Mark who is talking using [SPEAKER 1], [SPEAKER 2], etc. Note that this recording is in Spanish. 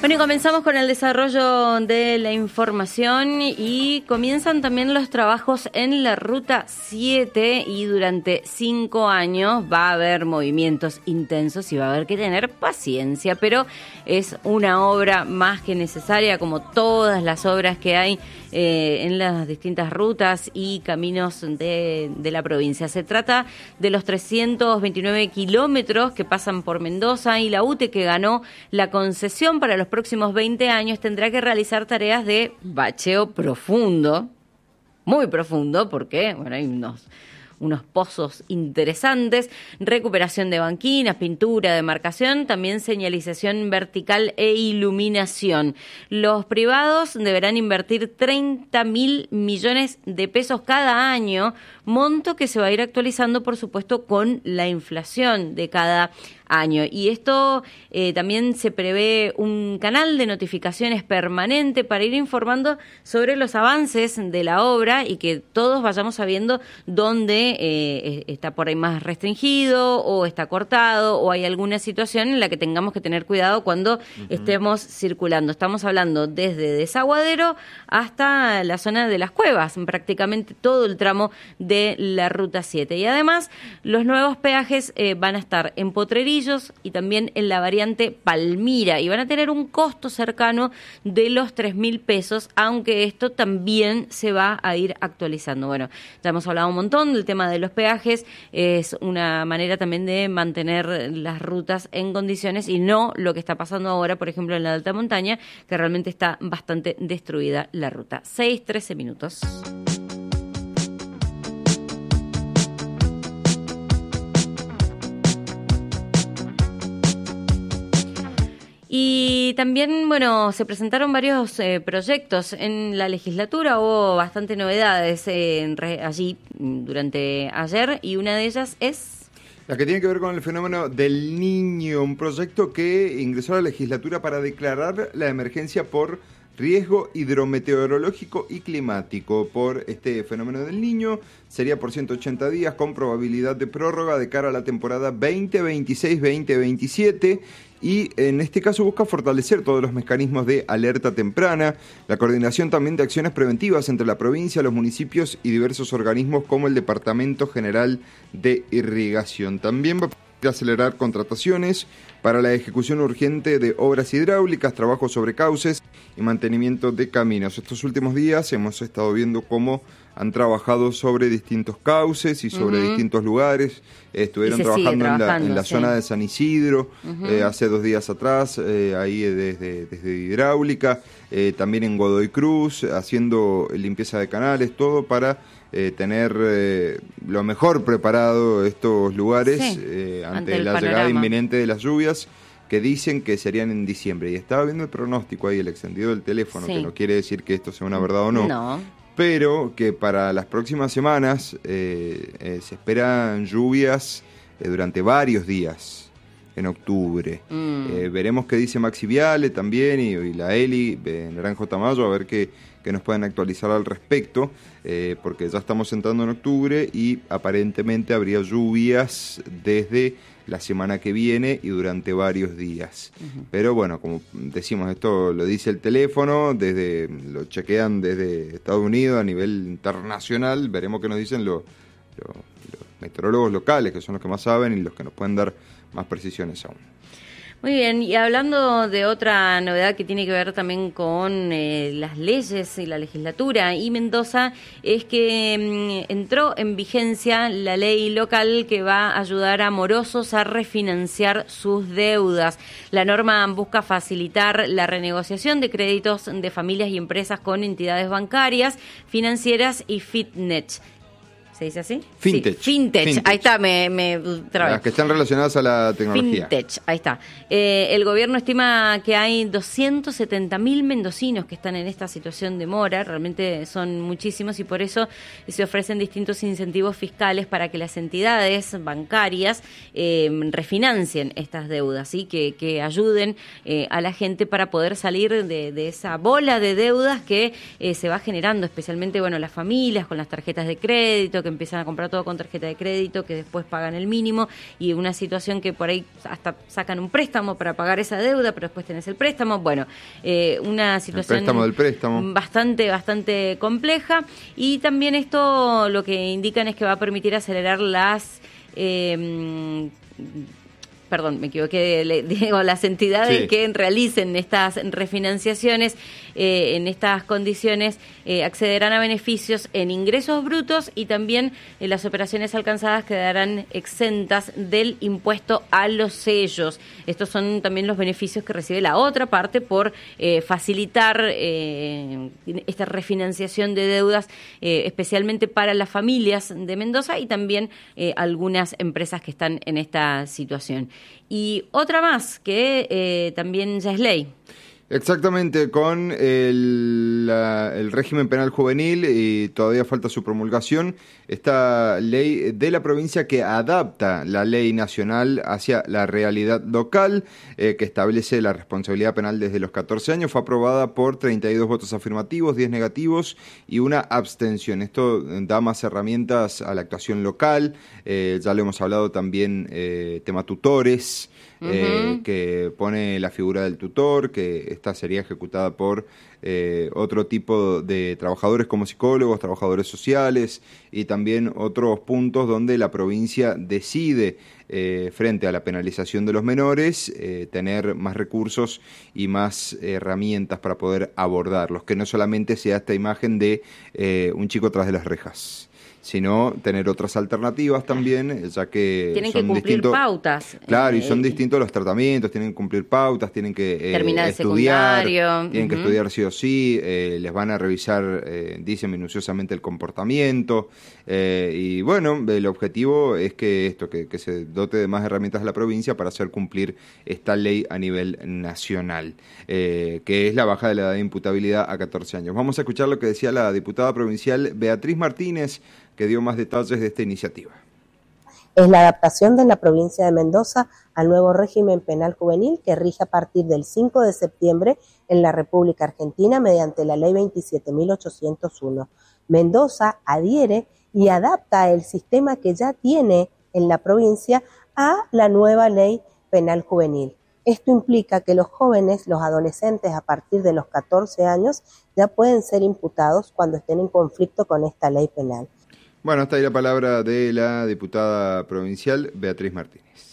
[SPEAKER 1] Bueno, y comenzamos con el desarrollo de la información y comienzan también los trabajos en la Ruta 7 y durante 5 años va a haber movimientos intensos y va a haber que tener paciencia, pero es una obra más que necesaria, como todas las obras que hay en las distintas rutas y caminos de la provincia. Se trata de los 329 kilómetros que pasan por Mendoza, y la UTE, que ganó la concesión para los próximos 20 años, tendrá que realizar tareas de bacheo profundo, muy profundo, porque bueno, hay unos pozos interesantes, recuperación de banquinas, pintura, demarcación, también señalización vertical e iluminación. Los privados deberán invertir 30.000 millones de pesos cada año, monto que se va a ir actualizando, por supuesto, con la inflación de cada año. Y esto también se prevé un canal de notificaciones permanente para ir informando sobre los avances de la obra y que todos vayamos sabiendo dónde está por ahí más restringido o está cortado o hay alguna situación en la que tengamos que tener cuidado cuando estemos circulando. Estamos hablando desde Desaguadero hasta la zona de las Cuevas, prácticamente todo el tramo de la Ruta 7. Y además, los nuevos peajes van a estar en Potrerillos y también en la variante Palmira, y van a tener un costo cercano de los 3.000 pesos, aunque esto también se va a ir actualizando. Bueno, ya hemos hablado un montón del tema de los peajes, es una manera también de mantener las rutas en condiciones y no lo que está pasando ahora, por ejemplo, en la alta montaña, que realmente está bastante destruida la ruta. 6:13 minutos. Y también, bueno, se presentaron varios proyectos en la legislatura, hubo bastante novedades allí durante ayer, y una de ellas es
[SPEAKER 2] la que tiene que ver con el fenómeno del Niño, un proyecto que ingresó a la legislatura para declarar la emergencia por riesgo hidrometeorológico y climático por este fenómeno del Niño. Sería por 180 días con probabilidad de prórroga de cara a la temporada 2026-2027. Y en este caso busca fortalecer todos los mecanismos de alerta temprana, la coordinación también de acciones preventivas entre la provincia, los municipios y diversos organismos como el Departamento General de Irrigación. También va a acelerar contrataciones para la ejecución urgente de obras hidráulicas, trabajos sobre cauces y mantenimiento de caminos. Estos últimos días hemos estado viendo cómo han trabajado sobre distintos cauces y sobre distintos lugares. Estuvieron trabajando en la zona de San Isidro hace 2 días atrás, ahí desde hidráulica, también en Godoy Cruz, haciendo limpieza de canales, todo para tener lo mejor preparado estos lugares ante la llegada inminente de las lluvias, que dicen que serían en diciembre. Y estaba viendo el pronóstico ahí, el extendido del teléfono, que no quiere decir que esto sea una verdad o no, pero que para las próximas semanas se esperan lluvias durante varios días en octubre. Veremos qué dice Maxi Viale también y la Eli Naranjo Tamayo, a ver qué nos pueden actualizar al respecto, porque ya estamos entrando en octubre y aparentemente habría lluvias desde la semana que viene y durante varios días. Pero bueno, como decimos, esto lo dice el teléfono, lo chequean desde Estados Unidos a nivel internacional. Veremos qué nos dicen los meteorólogos locales, que son los que más saben y los que nos pueden dar más precisiones aún.
[SPEAKER 1] Muy bien, y hablando de otra novedad que tiene que ver también con las leyes y la legislatura y Mendoza, es que entró en vigencia la ley local que va a ayudar a morosos a refinanciar sus deudas. La norma busca facilitar la renegociación de créditos de familias y empresas con entidades bancarias, financieras y Fintech. ¿Se dice así?
[SPEAKER 2] Fintech.
[SPEAKER 1] Sí, Fintech. Ahí está,
[SPEAKER 2] las que están relacionadas a la tecnología.
[SPEAKER 1] Fintech, ahí está. El gobierno estima que hay 270.000 mendocinos que están en esta situación de mora, realmente son muchísimos, y por eso se ofrecen distintos incentivos fiscales para que las entidades bancarias refinancien estas deudas, ¿sí? que ayuden a la gente para poder salir de esa bola de deudas que se va generando, especialmente las familias con las tarjetas de crédito, que que empiezan a comprar todo con tarjeta de crédito, que después pagan el mínimo, y una situación que por ahí hasta sacan un préstamo para pagar esa deuda, pero después tenés el préstamo. Bueno, una situación
[SPEAKER 2] del préstamo.
[SPEAKER 1] bastante compleja, y también esto lo que indican es que va a permitir acelerar las... Perdón, me equivoqué, digo, las entidades que realicen estas refinanciaciones en estas condiciones accederán a beneficios en ingresos brutos, y también las operaciones alcanzadas quedarán exentas del impuesto a los sellos. Estos son también los beneficios que recibe la otra parte por facilitar esta refinanciación de deudas, especialmente para las familias de Mendoza y también algunas empresas que están en esta situación. Y otra más que también ya es ley.
[SPEAKER 2] Exactamente, con el régimen penal juvenil, y todavía falta su promulgación, esta ley de la provincia que adapta la ley nacional hacia la realidad local, que establece la responsabilidad penal desde los 14 años, fue aprobada por 32 votos afirmativos, 10 negativos y una abstención. Esto da más herramientas a la actuación local, ya lo hemos hablado también, tema tutores, que pone la figura del tutor, que esta sería ejecutada por otro tipo de trabajadores como psicólogos, trabajadores sociales, y también otros puntos donde la provincia decide, frente a la penalización de los menores, tener más recursos y más herramientas para poder abordarlos, que no solamente sea esta imagen de un chico tras de las rejas, sino tener otras alternativas también, ya que
[SPEAKER 1] tienen
[SPEAKER 2] son
[SPEAKER 1] que cumplir pautas.
[SPEAKER 2] Claro, y son distintos los tratamientos, tienen que cumplir pautas, tienen que
[SPEAKER 1] terminar
[SPEAKER 2] estudiar,
[SPEAKER 1] el secundario.
[SPEAKER 2] Tienen que estudiar sí o sí, les van a revisar, dicen minuciosamente, el comportamiento, y bueno, el objetivo es que que se dote de más herramientas a la provincia para hacer cumplir esta ley a nivel nacional, que es la baja de la edad de imputabilidad a 14 años. Vamos a escuchar lo que decía la diputada provincial Beatriz Martínez, que dio más detalles de esta iniciativa.
[SPEAKER 3] Es la adaptación de la provincia de Mendoza al nuevo régimen penal juvenil que rige a partir del 5 de septiembre en la República Argentina mediante la Ley 27.801. Mendoza adhiere y adapta el sistema que ya tiene en la provincia a la nueva Ley Penal Juvenil. Esto implica que los jóvenes, los adolescentes a partir de los 14 años, ya pueden ser imputados cuando estén en conflicto con esta ley penal.
[SPEAKER 2] Bueno, hasta ahí la palabra de la diputada provincial Beatriz Martínez.